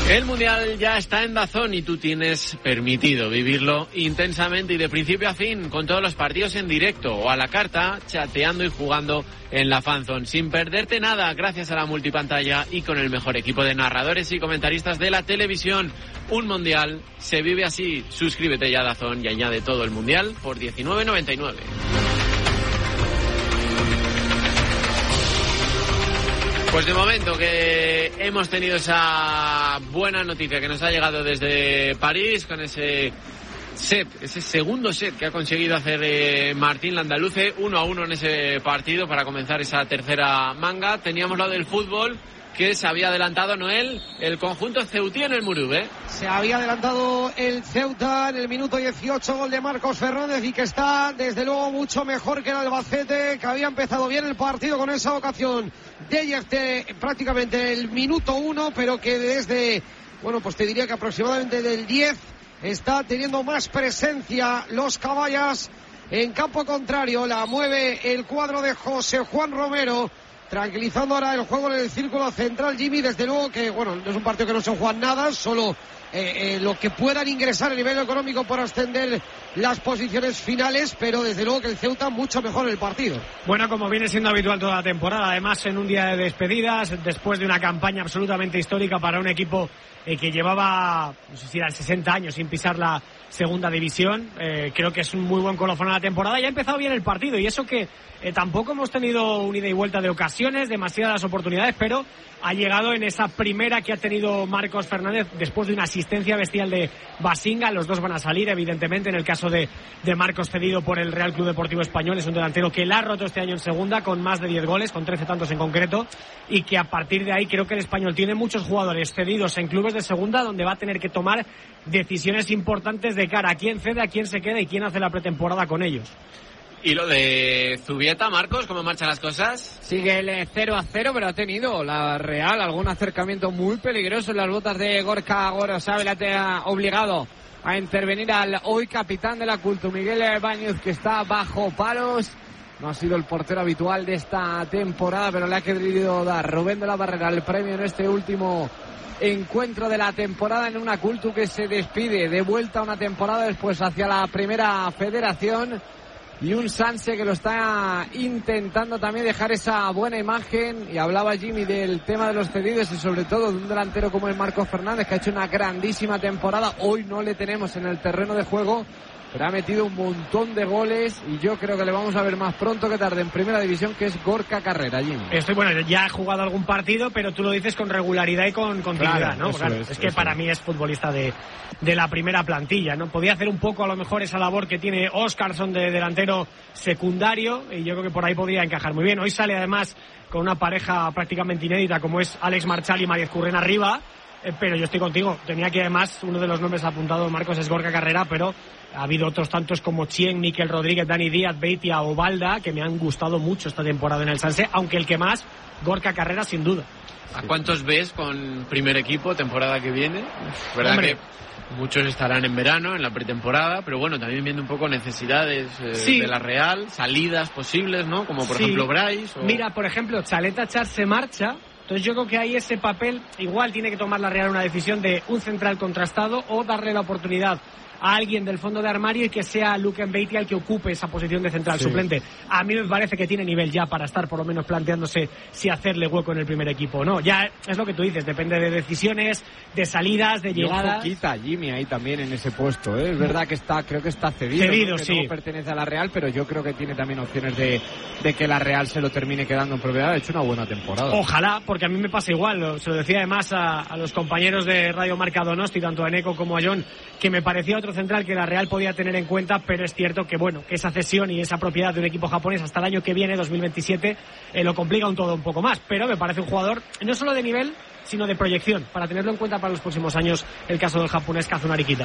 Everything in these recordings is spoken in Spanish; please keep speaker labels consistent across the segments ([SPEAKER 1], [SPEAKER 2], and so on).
[SPEAKER 1] El Mundial ya está en DAZN y tú tienes permitido vivirlo intensamente y de principio a fin, con todos los partidos en directo o a la carta, chateando y jugando en la FanZone, sin perderte nada, gracias a la multipantalla y con el mejor equipo de narradores y comentaristas de la televisión. Un Mundial se vive así. Suscríbete ya a DAZN y añade todo el Mundial por 19,99. Pues de momento que hemos tenido esa buena noticia que nos ha llegado desde París con ese segundo set que ha conseguido hacer Martín Landaluce, 1-1 en ese partido para comenzar esa tercera manga. Teníamos lo del fútbol, que se había adelantado, Noel, el conjunto ceutí en el Murube.
[SPEAKER 2] Se había adelantado el Ceuta en el minuto 18, gol de Marcos Fernández, y que está desde luego mucho mejor que el Albacete, que había empezado bien el partido con esa ocasión de prácticamente el minuto 1, pero que desde, bueno, pues te diría que aproximadamente del 10 está teniendo más presencia los caballas en campo contrario. La mueve el cuadro de José Juan Romero, tranquilizando ahora el juego en el círculo central. Jimmy, desde luego que, bueno, no es un partido que no se juegan nada, solo lo que puedan ingresar a nivel económico por ascender las posiciones finales, pero desde luego que el Ceuta mucho mejor en el partido.
[SPEAKER 3] Bueno, como viene siendo habitual toda la temporada, además en un día de despedidas, después de una campaña absolutamente histórica para un equipo que llevaba, no sé si eran 60 años sin pisar la segunda división. Creo que es un muy buen colofón a la temporada y ha empezado bien el partido, y eso que tampoco hemos tenido un ida y vuelta de ocasiones, demasiadas oportunidades, pero ha llegado en esa primera que ha tenido Marcos Fernández después de una asistencia bestial de Basinga. Los dos van a salir, evidentemente, en el caso de Marcos, cedido por el Real Club Deportivo Español. Es un delantero que la ha roto este año en segunda con más de 10 goles, con 13 tantos en concreto, y que a partir de ahí creo que el Español tiene muchos jugadores cedidos en clubes de segunda donde va a tener que tomar decisiones importantes de cara a quién cede, a quién se queda y quién hace la pretemporada con ellos.
[SPEAKER 1] Y lo de Zubieta, Marcos, ¿cómo marchan las cosas?
[SPEAKER 4] Sigue el 0-0, pero ha tenido la Real algún acercamiento muy peligroso en las botas de Gorka Gorosabel. Ha obligado a intervenir al hoy capitán de la Cultu, Miguel Bañuz, que está bajo palos. No ha sido el portero habitual de esta temporada, pero le ha querido dar Rubén de la Barrera el premio en este último encuentro de la temporada, en una Cultu que se despide de vuelta una temporada después hacia la primera federación. Y un Sanse que lo está intentando también dejar esa buena imagen. Y hablaba Jimmy del tema de los cedidos y sobre todo de un delantero como el Marcos Fernández, que ha hecho una grandísima temporada. Hoy no le tenemos en el terreno de juego, pero ha metido un montón de goles y yo creo que le vamos a ver más pronto que tarde en primera división, que es Gorka Carrera, Jimmy.
[SPEAKER 3] Bueno, ya ha jugado algún partido, pero tú lo dices con regularidad y con continuidad,
[SPEAKER 4] claro,
[SPEAKER 3] ¿no? Claro, es que para mí es futbolista de la primera plantilla, ¿no? Podía hacer un poco a lo mejor esa labor que tiene Óscarson de delantero secundario, y yo creo que por ahí podría encajar muy bien. Hoy sale además con una pareja prácticamente inédita como es Alex Marchal y Mariez Currena arriba. Pero yo estoy contigo, tenía que además uno de los nombres apuntados, Marcos, es Gorka Carrera, pero ha habido otros tantos como Chien, Miquel Rodríguez, Dani Díaz, Beitia o Balda, que me han gustado mucho esta temporada en el Sanse, aunque el que más, Gorka Carrera sin duda.
[SPEAKER 1] ¿A cuántos ves con primer equipo temporada que viene? ¿Verdad? Hombre, que muchos estarán en verano, en la pretemporada, pero bueno, también viendo un poco necesidades de la Real, salidas posibles, ¿no? Como por ejemplo Brais.
[SPEAKER 3] Mira, por ejemplo, Chaleta Char se marcha. Entonces yo creo que ahí ese papel igual tiene que tomar la Real una decisión de un central contrastado o darle la oportunidad a alguien del fondo de armario y que sea Luke Mbeitia el que ocupe esa posición de central suplente. A mí me parece que tiene nivel ya para estar por lo menos planteándose si hacerle hueco en el primer equipo o no. Ya es lo que tú dices, depende de decisiones, de salidas, de llegadas.
[SPEAKER 4] Y quita Jimmy ahí también en ese puesto, ¿eh? Es verdad que creo que está cedido, ¿no? Que
[SPEAKER 3] sí.
[SPEAKER 4] No pertenece a la Real, pero yo creo que tiene también opciones de que la Real se lo termine quedando en propiedad. Ha hecho una buena temporada.
[SPEAKER 3] Ojalá, porque a mí me pasa igual. Se lo decía además a los compañeros de Radio Marca Donosti, tanto a Eneco como a John, que me parecía otro central que la Real podía tener en cuenta, pero es cierto que bueno, que esa cesión y esa propiedad de un equipo japonés hasta el año que viene, 2027, lo complica un poco más, pero me parece un jugador no solo de nivel, sino de proyección, para tenerlo en cuenta para los próximos años, el caso del japonés Kazunari Kita.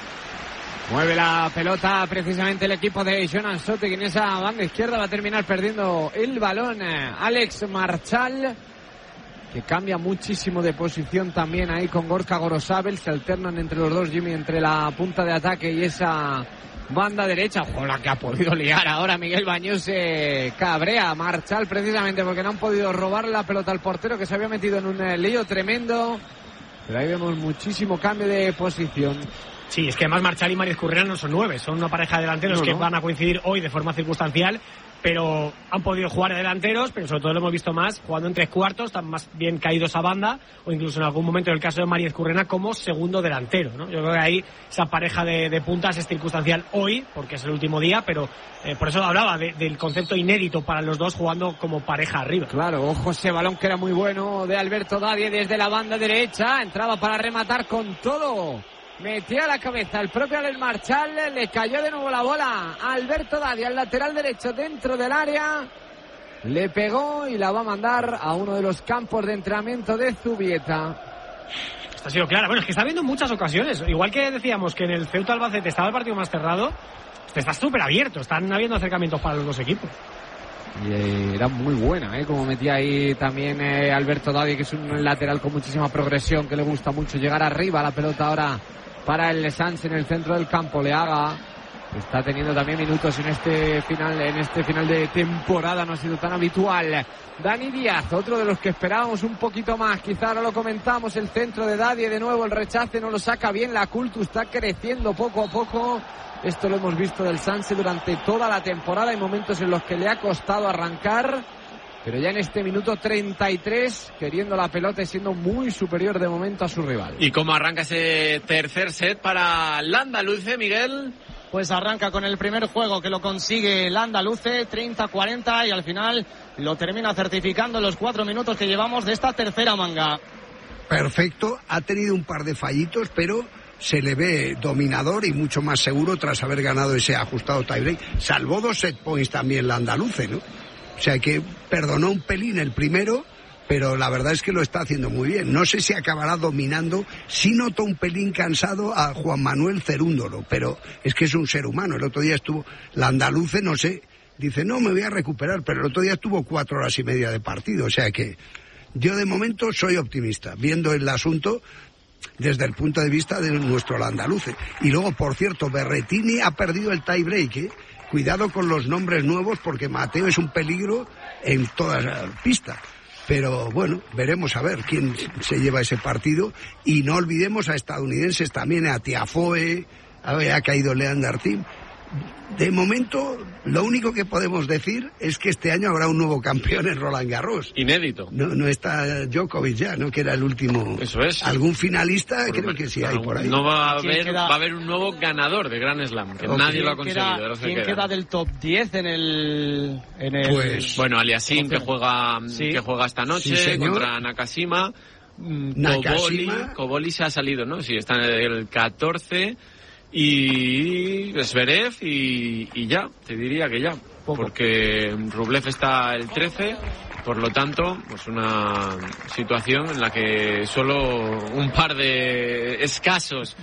[SPEAKER 4] Mueve la pelota precisamente el equipo de Jonan Sote, que en esa banda izquierda va a terminar perdiendo el balón Alex Marchal, que cambia muchísimo de posición también ahí con Gorka Gorosabel. Se alternan entre los dos, Jimmy, entre la punta de ataque y esa banda derecha. ¡Ojo, la que ha podido liar ahora Miguel Bañuz! Cabrea Marchal precisamente porque no han podido robar la pelota al portero, que se había metido en un lío tremendo. Pero ahí vemos muchísimo cambio de posición.
[SPEAKER 3] Sí, es que además Marchal y Mariez Currena no son 9, son una pareja de delanteros que van a coincidir hoy de forma circunstancial, pero han podido jugar de delanteros, pero sobre todo lo hemos visto más jugando en 3/4, están más bien caídos a banda, o incluso en algún momento en el caso de Mariez Currena como segundo delantero, ¿no? Yo creo que ahí esa pareja de puntas es circunstancial hoy, porque es el último día, pero por eso hablaba del concepto inédito para los dos jugando como pareja arriba.
[SPEAKER 4] Claro, ojo ese balón que era muy bueno de Alberto Dadie desde la banda derecha, entraba para rematar con todo. Metía la cabeza el propio Alex Marchal, le cayó de nuevo la bola a Alberto Dadie al lateral derecho dentro del área, le pegó y la va a mandar a uno de los campos de entrenamiento de Zubieta.
[SPEAKER 3] Esto ha sido claro, bueno, es que está habiendo muchas ocasiones, igual que decíamos que en el Ceuta Albacete estaba el partido más cerrado, está súper abierto, están habiendo acercamientos para los dos equipos.
[SPEAKER 4] Y era muy buena, como metía ahí también Alberto Dadie, que es un lateral con muchísima progresión, que le gusta mucho llegar arriba. La pelota ahora para el Sanz en el centro del campo. Leaga está teniendo también minutos en este final de temporada, no ha sido tan habitual. Dani Díaz, otro de los que esperábamos un poquito más, quizá ahora lo comentamos, el centro de Dadie, de nuevo el rechace, no lo saca bien, la Cultu está creciendo poco a poco. Esto lo hemos visto del Sanse durante toda la temporada. Hay momentos en los que le ha costado arrancar, pero ya en este minuto 33, queriendo la pelota y siendo muy superior de momento a su rival.
[SPEAKER 1] ¿Y cómo arranca ese tercer set para el andaluce, Miguel?
[SPEAKER 5] Pues arranca con el primer juego que lo consigue el andaluce, 30-40, y al final lo termina certificando en los 4 minutos que llevamos de esta tercera manga.
[SPEAKER 6] Perfecto, ha tenido un par de fallitos, pero se le ve dominador y mucho más seguro tras haber ganado ese ajustado tiebreak. Salvó 2 set points también la andaluce, ¿no? O sea que perdonó un pelín el primero, pero la verdad es que lo está haciendo muy bien. No sé si acabará dominando. Sí noto un pelín cansado a Juan Manuel Cerúndolo, pero es que es un ser humano. El otro día estuvo la andaluce, no sé, dice, no, me voy a recuperar, pero el otro día estuvo 4 horas y media de partido. O sea que yo de momento soy optimista, viendo el asunto desde el punto de vista de nuestro andaluce. Y luego, por cierto, Berretini ha perdido el tie-break, ¿eh? Cuidado con los nombres nuevos, porque Mateo es un peligro en toda la pista. Pero bueno, veremos a ver quién se lleva ese partido. Y no olvidemos a estadounidenses también, a Tiafoe, ha caído Leander Tim. De momento, lo único que podemos decir es que este año habrá un nuevo campeón en Roland Garros.
[SPEAKER 1] Inédito.
[SPEAKER 6] No está Djokovic ya, ¿no? Que era el último.
[SPEAKER 1] Eso es.
[SPEAKER 6] Algún finalista, creo que sí hay por ahí.
[SPEAKER 1] No va a haber un nuevo ganador de Grand Slam, que nadie lo ha conseguido.
[SPEAKER 5] ¿Quién queda del top 10 en el...
[SPEAKER 6] Pues,
[SPEAKER 1] bueno, Aliassime, que juega esta noche contra Nakashima. Koboli se ha salido, ¿no? Sí, está en el 14... Y Zverev y ya, te diría que ya, porque Rublev está el 13, por lo tanto, pues una situación en la que solo un par de escasos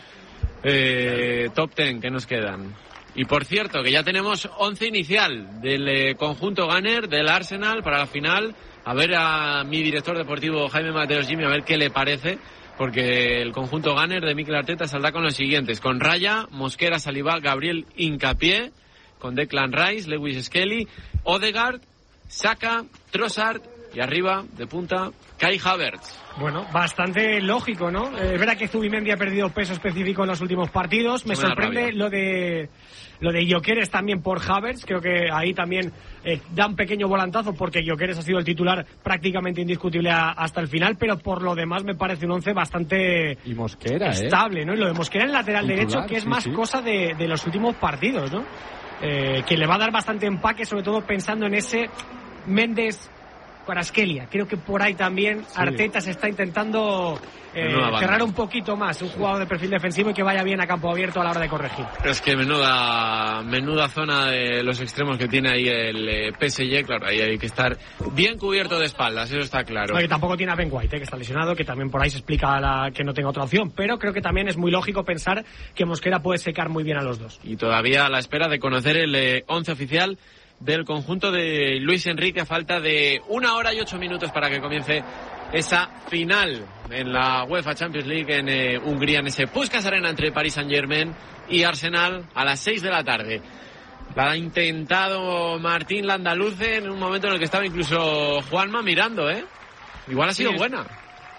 [SPEAKER 1] top 10 que nos quedan. Y por cierto, que ya tenemos 11 inicial del conjunto Gunner, del Arsenal, para la final. A ver a mi director deportivo Jaime Mateos Jimmy, a ver qué le parece. Porque el conjunto Gunner de Mikel Arteta saldrá con los siguientes: con Raya, Mosquera, Saliba, Gabriel Hincapié, con Declan Rice, Lewis Skelly, Odegaard, Saka, Trossard y arriba, de punta, Kai Havertz.
[SPEAKER 3] Bueno, bastante lógico, ¿no? Es verdad que Zubimendi ha perdido peso específico en los últimos partidos. Me sorprende lo de Gyökeres también por Havertz. Creo que ahí también da un pequeño volantazo, porque Gyökeres ha sido el titular prácticamente indiscutible hasta el final, pero por lo demás me parece un 11 bastante estable, ¿no? Y lo de Mosquera en lateral derecho, que es más cosa de los últimos partidos, ¿no? Que le va a dar bastante empaque, sobre todo pensando en ese Méndez Kvaratskhelia. Creo que por ahí también Arteta se está intentando cerrar un poquito más, un jugador de perfil defensivo y que vaya bien a campo abierto a la hora de corregir.
[SPEAKER 1] Es que menuda zona de los extremos que tiene ahí el PSG. Claro, ahí hay que estar bien cubierto de espaldas, eso está claro.
[SPEAKER 3] No, que tampoco tiene a Ben White, que está lesionado, que también por ahí se explica que no tenga otra opción, pero creo que también es muy lógico pensar que Mosquera puede secar muy bien a los dos.
[SPEAKER 1] Y todavía a la espera de conocer el 11 oficial del conjunto de Luis Enrique, a falta de 1 hora y 8 minutos para que comience esa final en la UEFA Champions League en Hungría, en ese Puskás Arena entre Paris Saint-Germain y Arsenal a las 6 de la tarde. La ha intentado Martín Landaluce en un momento en el que estaba incluso Juanma mirando, Igual ha sido buena.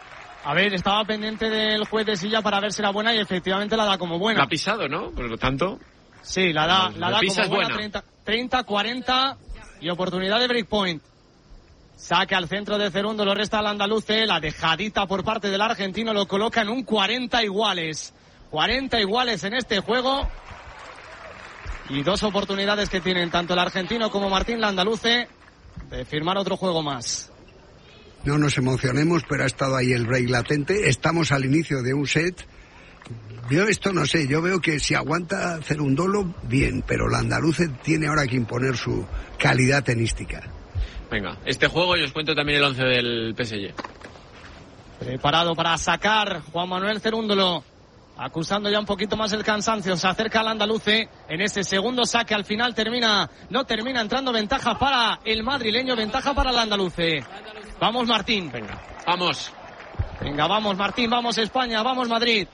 [SPEAKER 5] A ver, estaba pendiente del juez de silla para ver si era buena y efectivamente la da como buena.
[SPEAKER 1] La ha pisado, ¿no? Por lo tanto...
[SPEAKER 5] Sí, la da como buena. 30-40 y oportunidad de breakpoint. Saque al centro de Cerundo, lo resta al andaluce. La dejadita por parte del argentino lo coloca en un 40 iguales. 40 iguales en este juego. Y 2 oportunidades que tienen tanto el argentino como Martín Landaluce de firmar otro juego más.
[SPEAKER 6] No nos emocionemos, pero ha estado ahí el break latente. Estamos al inicio de un set. Yo esto no sé, yo veo que si aguanta Cerundolo, bien, pero el andaluce tiene ahora que imponer su calidad tenística.
[SPEAKER 1] Venga, este juego y os cuento también el 11 del PSG.
[SPEAKER 5] Preparado para sacar Juan Manuel Cerúndolo, acusando ya un poquito más el cansancio. Se acerca al andaluce en ese segundo saque. Al final no termina entrando ventaja para el madrileño, ventaja para el andaluce. Vamos, Martín.
[SPEAKER 1] Venga, vamos.
[SPEAKER 5] Venga, vamos, Martín, vamos, España, vamos, Madrid.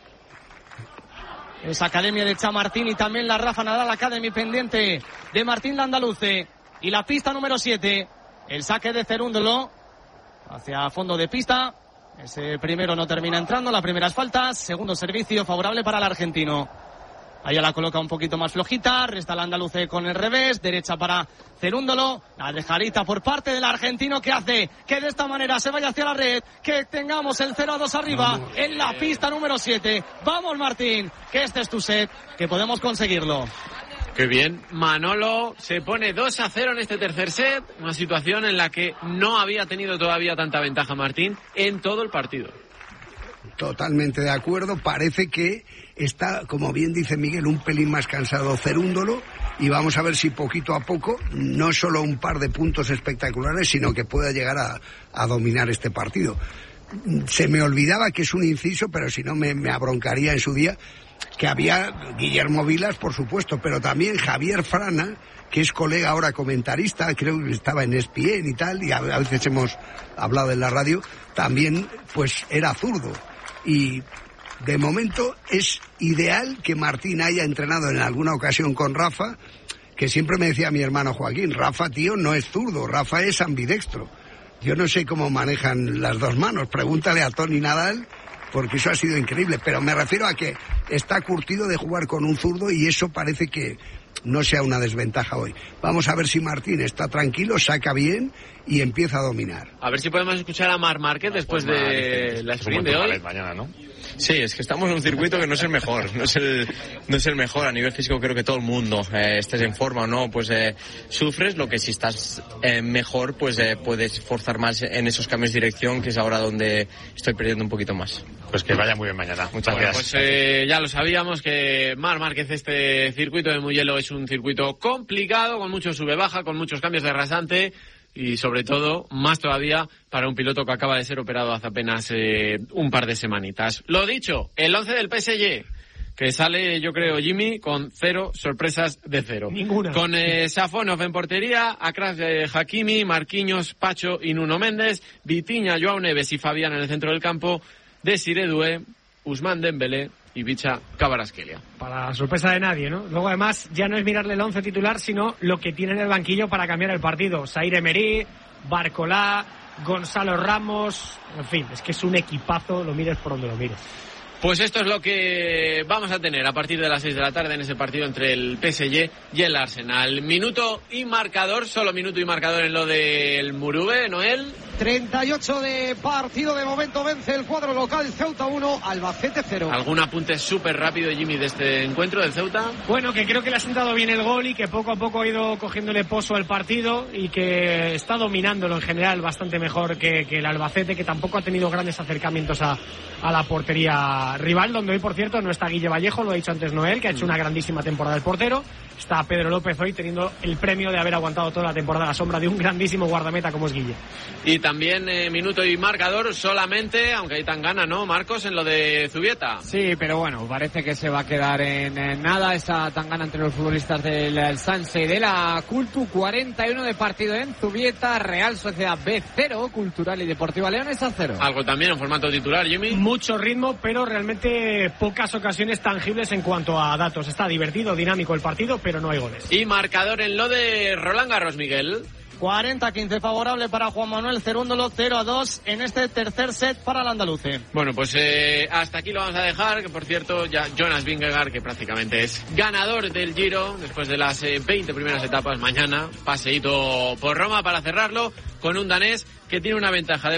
[SPEAKER 5] Es Academia de Chamartín y también la Rafa Nadal Academy pendiente de Martín Landaluce. Y la pista número 7, el saque de Cerúndolo hacia fondo de pista. Ese primero no termina entrando, la primera es falta. Segundo servicio favorable para el argentino. Ahí la coloca un poquito más flojita, resta el andaluce con el revés, derecha para Cerúndolo, la dejadita por parte del argentino que hace que de esta manera se vaya hacia la red, que tengamos el 0-2 arriba. Vamos. En la pista número 7. Vamos, Martín, que este es tu set, que podemos conseguirlo.
[SPEAKER 1] Qué bien. Manolo se pone 2-0 en este tercer set, una situación en la que no había tenido todavía tanta ventaja Martín en todo el partido.
[SPEAKER 6] Totalmente de acuerdo, parece que está, como bien dice Miguel, un pelín más cansado Cerúndolo y vamos a ver si poquito a poco, no solo un par de puntos espectaculares, sino que pueda llegar a dominar este partido. Se me olvidaba que es un inciso, pero si no me abroncaría en su día, que había Guillermo Vilas, por supuesto, pero también Javier Frana, que es colega ahora comentarista, creo que estaba en ESPN y tal, y a veces hemos hablado en la radio, también pues era zurdo. Y de momento es ideal que Martín haya entrenado en alguna ocasión con Rafa, que siempre me decía mi hermano Joaquín, Rafa, tío, no es zurdo, Rafa es ambidextro. Yo no sé cómo manejan las dos manos, pregúntale a Tony Nadal, porque eso ha sido increíble, pero me refiero a que está curtido de jugar con un zurdo y eso parece que no sea una desventaja hoy. Vamos a ver si Martín está tranquilo, saca bien y empieza a dominar.
[SPEAKER 1] A ver si podemos escuchar a Marc Márquez después de la sprint de hoy.
[SPEAKER 7] Mañana, ¿no? Sí, es que estamos en un circuito que no es el mejor, no es el mejor a nivel físico. Creo que todo el mundo, estés en forma o no, pues sufres. Lo que si estás mejor, pues puedes forzar más en esos cambios de dirección, que es ahora donde estoy perdiendo un poquito más. Pues que vaya muy bien mañana. Muchas gracias.
[SPEAKER 1] Pues ya lo sabíamos que Marc Márquez, este circuito de Mugello es un circuito complicado, con mucho sube-baja, con muchos cambios de rasante. Y sobre todo, más todavía, para un piloto que acaba de ser operado hace apenas un par de semanitas. Lo dicho, el 11 del PSG, que sale, yo creo, Jimmy, con 0 sorpresas de 0.
[SPEAKER 3] Ninguna.
[SPEAKER 1] Con Safonov en portería, Achraf Hakimi, Marquinhos, Pacho y Nuno Méndez, Vitinha, Joao Neves y Fabián en el centro del campo, Desiré Doué, Ousmane Dembélé y Bicha Kvaratskhelia.
[SPEAKER 3] Para sorpresa de nadie, ¿no? Luego, además, ya no es mirarle el 11 titular, sino lo que tiene en el banquillo para cambiar el partido. Zaïre Emery, Barcolá, Gonzalo Ramos, en fin, es que es un equipazo, lo mires por donde lo mires.
[SPEAKER 1] Pues esto es lo que vamos a tener a partir de las 6 de la tarde en ese partido entre el PSG y el Arsenal. Minuto y marcador, solo minuto y marcador en lo del Murube, Noel.
[SPEAKER 2] 38 de partido, de momento vence el cuadro local, Ceuta 1, Albacete 0.
[SPEAKER 1] ¿Algún apunte súper rápido, Jimmy, de este encuentro del Ceuta?
[SPEAKER 3] Bueno, que creo que le ha sentado bien el gol y que poco a poco ha ido cogiéndole pozo al partido y que está dominándolo en general bastante mejor que el Albacete, que tampoco ha tenido grandes acercamientos a la portería rival, donde hoy, por cierto, no está Guille Vallejo, lo ha dicho antes Noel, que ha hecho una grandísima temporada el portero. Está Pedro López hoy teniendo el premio de haber aguantado toda la temporada a la sombra de un grandísimo guardameta como es Guille.
[SPEAKER 1] Y también minuto y marcador solamente, aunque hay tan gana, ¿no, Marcos, en lo de Zubieta?
[SPEAKER 4] Sí, pero bueno, parece que se va a quedar en nada esa tangana entre los futbolistas del Sanse de la Cultu. 41 de partido en Zubieta, Real Sociedad B 0, Cultural y Deportiva Leones a 0.
[SPEAKER 1] Algo también en formato titular, Jimmy.
[SPEAKER 3] Mucho ritmo, pero realmente pocas ocasiones tangibles en cuanto a datos. Está divertido, dinámico el partido, pero no hay goles.
[SPEAKER 1] Y marcador en lo de Roland Garros, Miguel.
[SPEAKER 5] 40-15 favorable para Juan Manuel Cerúndolo, 0-2 en este tercer set para el andaluce.
[SPEAKER 1] Bueno, pues hasta aquí lo vamos a dejar, que por cierto ya Jonas Vingegaard, que prácticamente es ganador del Giro después de las 20 primeras etapas, mañana paseíto por Roma para cerrarlo con un danés que tiene una ventaja de